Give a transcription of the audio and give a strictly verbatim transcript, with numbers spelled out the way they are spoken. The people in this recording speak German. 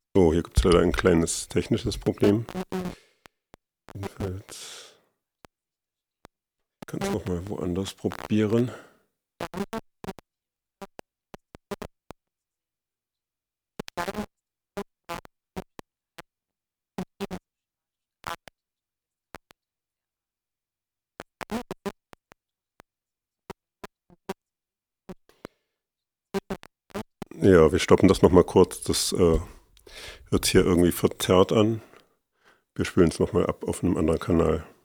So, hier gibt es leider ein kleines technisches Problem. Jedenfalls kann es auch mal woanders probieren. Ja, wir stoppen das nochmal kurz. Das äh, hört sich hier irgendwie verzerrt an. Wir spielen es nochmal ab auf einem anderen Kanal.